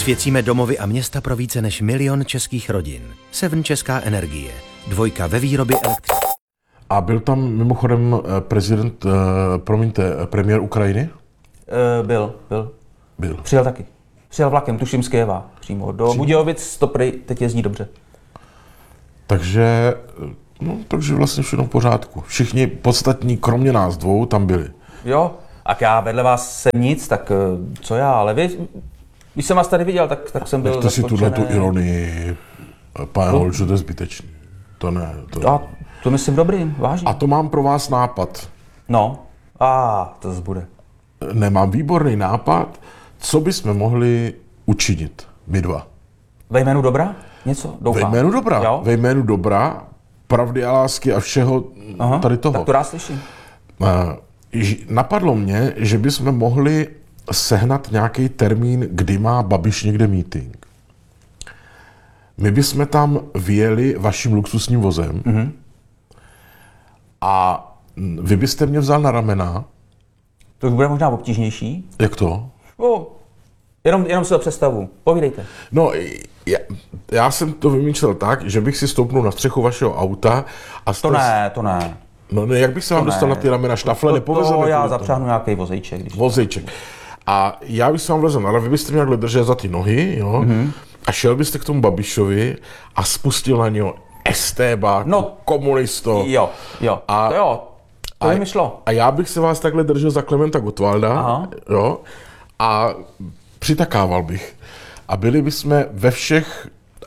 Osvěcíme domovy a města pro více než 1 000 000 českých rodin. Seven Česká energie. 2 ve výrobě elektřiny. A byl tam mimochodem premiér Ukrajiny? Byl. Přijel taky. Přijel vlakem, tuším z Kyjeva přímo. Do Budějovic to teď jezdí dobře. Takže vlastně všechno v pořádku. Všichni podstatní, kromě nás dvou, tam byli. Jo, a já vedle vás jsem nic, tak co já, ale vy, když jsem vás tady viděl, tak jsem byl zaskočený. Nechte si tuhletu ironii, pane Holčo, to je zbytečný. To ne. To myslím dobrý, vážně. A to mám pro vás nápad. No, to zase bude. Nemám výborný nápad, co bychom mohli učinit, my dva. Ve jménu dobra? Něco? Doufám. Ve jménu dobra, pravdy a lásky a všeho tady toho. Tak to rád slyším. Napadlo mě, že bychom mohli sehnat nějaký termín, kdy má Babiš někde meeting. My bychom tam vyjeli vaším luxusním vozem a vy byste mě vzal na ramena. To už bude možná obtížnější. Jak to? Jenom si to představu. Povídejte. No, já jsem to vymýšlel tak, že bych si stoupnul na střechu vašeho auta a... To ne. No ne, jak bych se vám dostal na ty ramena? Štafle nepovezeme? To já zapřáhnu nějaký vozejček. Vozejček. A já bych se vám vlezl, ale vy byste mě držet za ty nohy, jo? A šel byste k tomu Babišovi a spustil na něho estébák, komunisto. Jo. To by mi šlo. A já bych se vás takhle držel za Klementa Gottwalda, jo? A přitakával bych. A byli bychom ve všech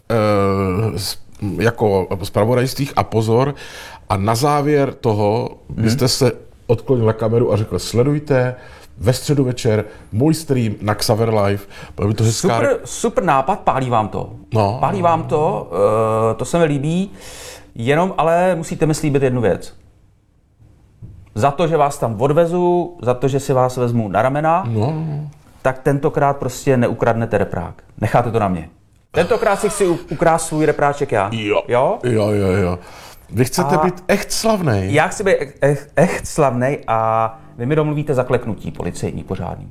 jako zpravodajstvích a pozor. A na závěr toho byste se odklonil na kameru a řekl, sledujte ve středu večer můj stream na Xaver Live. By to super nápad, pálí vám to. Pálí vám to, to se mi líbí, jenom ale musíte mi slíbit jednu věc. Za to, že vás tam odvezu, za to, že si vás vezmu na ramena, tak tentokrát prostě neukradnete reprák. Necháte to na mě. Tentokrát si chci ukrást svůj repráček já. Jo? Vy chcete být echt slavnej. Já chci být echt slavnej a vy mi domluvíte zakleknutí policejní pořádný.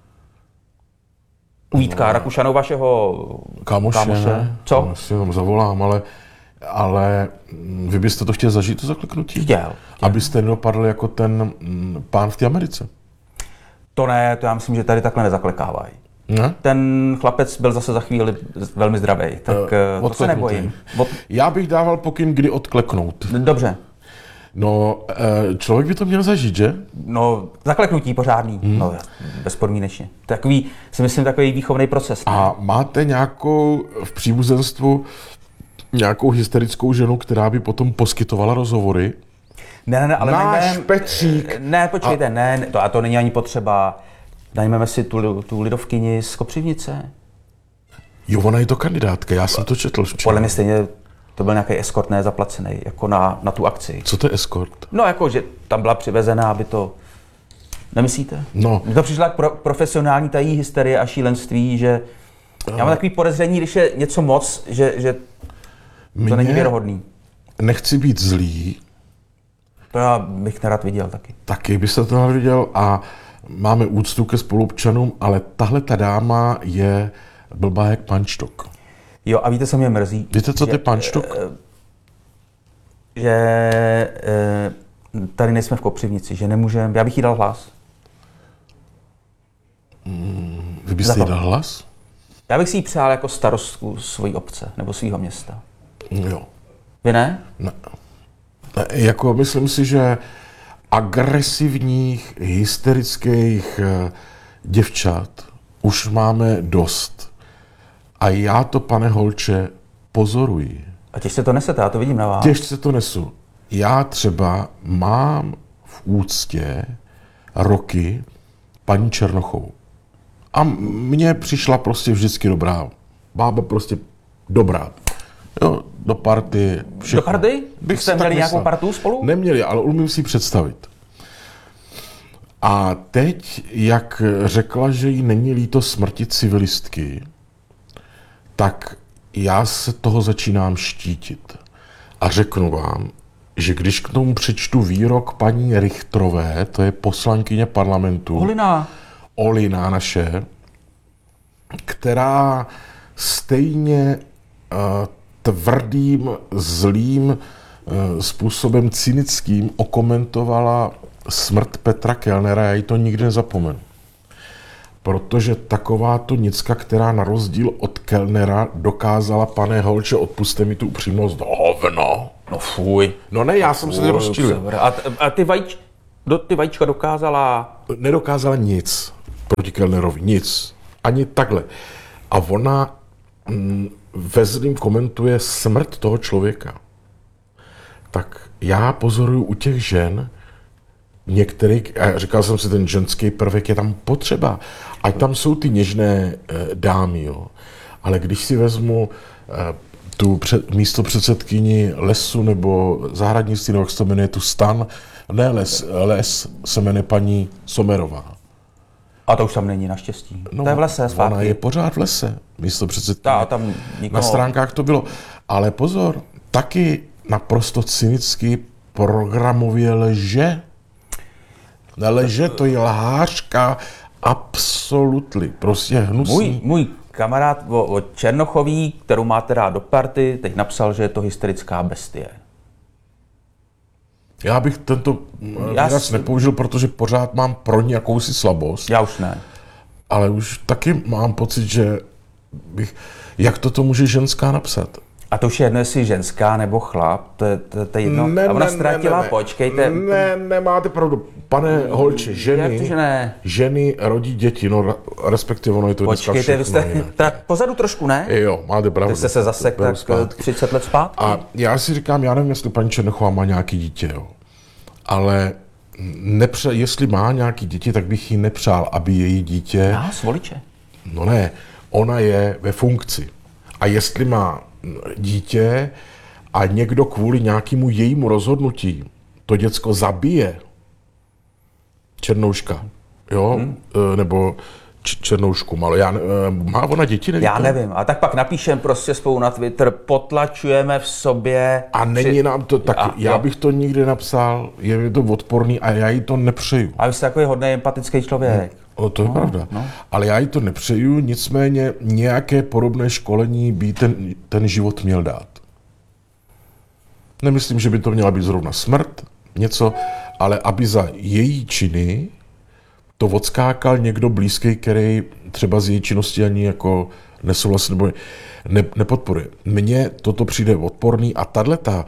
U Vítka Rakušanou, vašeho kámoše. Co? Já si vám zavolám, ale vy byste to chtěl zažít, to zakleknutí? Chtěl. Abyste nedopadl jako ten pán v té Americe. To ne, to já myslím, že tady takhle nezaklekávají. Ne? Ten chlapec byl zase za chvíli velmi zdravý, tak to se nebojím. Já bych dával pokyn, kdy odkleknout. Dobře. No, člověk by to měl zažít, že? No, zakleknutí pořádný, bezpodmínečně. Takový, si myslím, takový výchovný proces. Ne? A máte nějakou v příbuzenstvu nějakou hysterickou ženu, která by potom poskytovala rozhovory? Ne, ale náš Petřík. Ne, počkejte, to není ani potřeba. Najmeme si tu lidovkyni z Kopřivnice. Jo, ona je to kandidátka, já jsem to četl včera. Podle mě stejně to byl nějaký eskort nezaplacený, jako na tu akci. Co to je eskort? No, jako, že tam byla přivezená, aby to... Nemyslíte? No. Mně to přišla profesionální tají hysterie a šílenství, že... Já mám takový podezření, když je něco moc, že to není věrohodný. Nechci být zlý. To já bych nerad viděl taky. Taky byste to nerad viděl a máme úctu ke spoluobčanům, ale tahle ta dáma je blbá jak pančtok. Jo, a víte, co mě mrzí? Víte, co to je pančtok? Že tady nejsme v Kopřivnici, že nemůžeme... Já bych jí dal hlas. Vy byste jí dal hlas? Já bych si ji přál jako starostku svojí obce nebo svého města. Jo. Vy ne? Ne. Jako myslím si, že agresivních, hysterických děvčat už máme dost. A já to, pane Holče, pozoruji. A těžce to nesete, já to vidím na vás. Těžce to nesu. Já třeba mám v úctě roky paní Černochovou. A mně přišla prostě vždycky dobrá. Bába prostě dobrá. Jo, do party, všechno. Do party? Jste měli nějakou partu spolu? Neměli, ale umím si představit. A teď, jak řekla, že jí není líto smrti civilistky, tak já se toho začínám štítit. A řeknu vám, že když k tomu přečtu výrok paní Richterové, to je poslankyně parlamentu. Olina naše, která stejně tvrdým, zlým způsobem cynickým okomentovala smrt Petra Kellnera, já jí to nikdy nezapomenu. Protože takováto nicka, která na rozdíl od Kellnera dokázala, pane Holče, odpuste mi tu upřímnost, hovno. No fuj. No ne, já jsem se rozčilil. A ty vajíčka dokázala? Nedokázala nic proti Kellnerovi, nic. Ani takhle. A ona ve zlým komentuje smrt toho člověka. Tak já pozoruju u těch žen, některých, a říkal jsem si, ten ženský prvek je tam potřeba. Ať tam jsou ty něžné dámy, jo. Ale když si vezmu tu místo předsedkyni Lesu nebo zahradnictví, nebo jak se to jmenuje, tu stan, ne Les se jmenuje paní Sommerová. A to už tam není naštěstí. No, to je v Lese zpátky. Ona je pořád v Lese, místo předsedkyně. Tam Na stránkách to bylo. Ale pozor, taky naprosto cynicky programově lže. Nelže, to je lhářka, absolutely, prostě hnusný. Můj kamarád o Černochový, kterou máte rád do party, teď napsal, že je to hysterická bestie. Já bych tento výraz nepoužil, protože pořád mám pro ní jakousi slabost. Já už ne. Ale už taky mám pocit, že jak to může ženská napsat? A to už je jedno, jestli ženská nebo chlap, to je jedno. Ne, a ona ztratila, počkejte. Ne, máte pravdu. Pane Holče, ženy rodí děti, no respektive ono je to dneska všechno. Počkejte, vy jste pozadu trošku, ne? Jo, máte pravdu. Vy jste se zasek tak 30 let zpátky. A já si říkám, já nevím, jestli paní Černochová má nějaký dítě, jo. Ale jestli má nějaký děti, tak bych jí nepřál, aby její dítě... Nás, voliče. No ne, ona je ve funkci. A jestli má dítě a někdo kvůli nějakému jejímu rozhodnutí to děcko zabije, Černouška, jo, nebo Černoušku malo, má ona děti, nevím? Já nevím, a tak pak napíšem prostě spolu na Twitter, potlačujeme v sobě... A není nám to taky, já bych to nikdy napsal, je mi to odporný a já jí to nepřeju. A vy jste takový hodný, empatický člověk. No, to je pravda. No. Ale já jí to nepřeju, nicméně nějaké podobné školení by ten život měl dát. Nemyslím, že by to měla být zrovna smrt, něco, ale aby za její činy to odskákal někdo blízký, který třeba z její činnosti ani jako nesouhlasí nebo nepodporuje. Mně toto přijde odporný a tato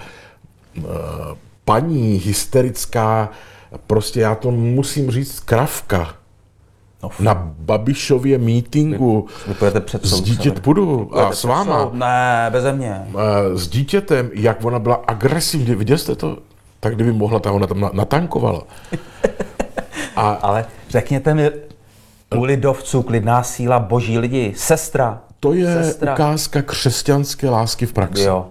paní hysterická, prostě já to musím říct, kravka, na Babišově mítinku s dítět půjdu a s váma. Ne, beze mě. S dítětem, jak ona byla agresivní, viděli jste to? Tak kdyby mohla, tak ona tam natankovala. Ale řekněte mi, u lidovců klidná síla, boží lidi, sestra. To je ukázka křesťanské lásky v praxi. Jo.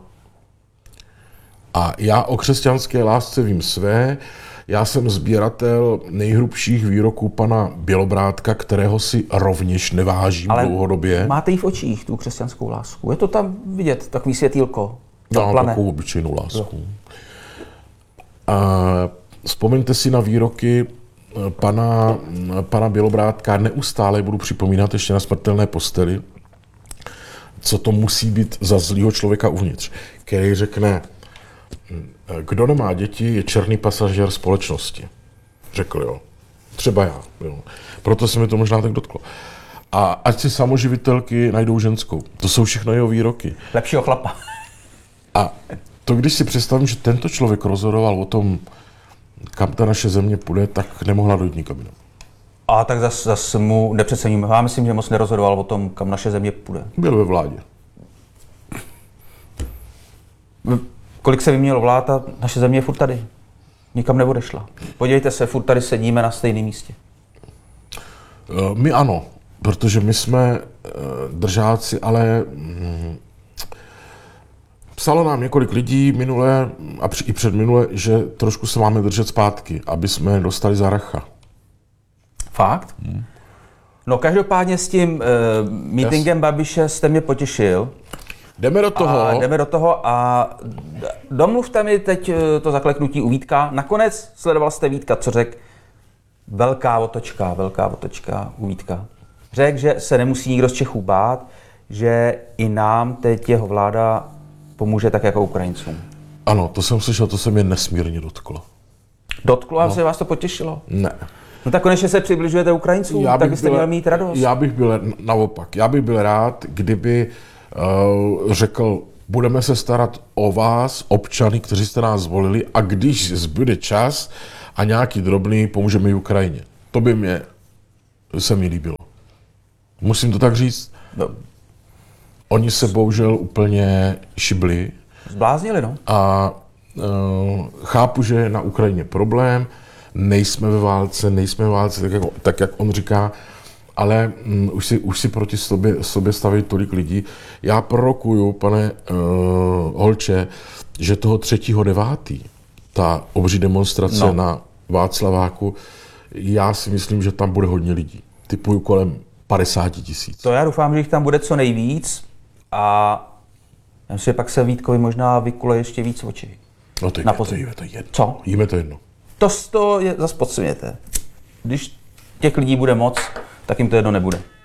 A já o křesťanské lásce vím své. Já jsem sběratel nejhrubších výroků pana Bělobrádka, kterého si rovněž nevážím dlouhodobě. Máte ji v očích, tu křesťanskou lásku. Je to tam vidět, takový světýlko. Já mám takovou obyčejnou lásku. A vzpomeňte si na výroky pana Bělobrádka, neustále budu připomínat ještě na smrtelné posteli, co to musí být za zlýho člověka uvnitř, který řekne, kdo nemá děti, je černý pasažér společnosti. Řekl, jo. Třeba já. Jo. Proto se mi to možná tak dotklo. A ať si samoživitelky najdou ženskou. To jsou všechno jeho výroky. Lepšího chlapa. A to, když si představím, že tento člověk rozhodoval o tom, kam ta naše země půjde, tak nemohla dojít nikam jinam. A tak zase mu nepřeceňujeme. Já myslím, že moc nerozhodoval o tom, kam naše země půjde. Byl ve vládě. Kolik se vyměnilo vlád a naše země je furt tady. Nikam neodešla. Podívejte se, furt tady sedíme na stejném místě. My ano, protože my jsme držáci, ale psalo nám několik lidí minule a i předminule, že trošku se máme držet zpátky, aby jsme dostali za racha. Fakt? No každopádně s tím meetingem Babiše jste mě potěšil. Jdeme do toho a domluvte mi teď to zakleknutí u Vítka. Nakonec sledoval jste Vítka, co řekl? Velká otočka u Vítka. řekl, že se nemusí nikdo z Čechů bát, že i nám teď jeho vláda pomůže tak jako Ukrajincům. Ano, to jsem slyšel, to se mě nesmírně dotklo. Dotklo a se vás to potěšilo? Ne. No tak konečně se přibližujete Ukrajincům, tak byste měl mít radost. Já bych byl naopak. Já bych byl rád, kdyby řekl, budeme se starat o vás, občany, kteří jste nás zvolili, a když zbyde čas a nějaký drobný, pomůžeme i Ukrajině. To by se mi líbilo. Musím to tak říct. No. Oni se bohužel úplně šibli. Zbláznili, no. A chápu, že je na Ukrajině problém, nejsme ve válce, tak jak on říká, ale už si proti sobě staví tolik lidí. Já prorokuju, pane Holče, že toho 3.9. ta obří demonstrace na Václaváku, já si myslím, že tam bude hodně lidí. Typuju kolem 50 000. To já doufám, že jich tam bude co nejvíc a já myslím, že pak se Vítkovi možná vykule ještě víc oči. No to jíme to jedno. Co? Jíme to jedno. To zase podceňujete. Když těch lidí bude moc, tak jim to jedno nebude.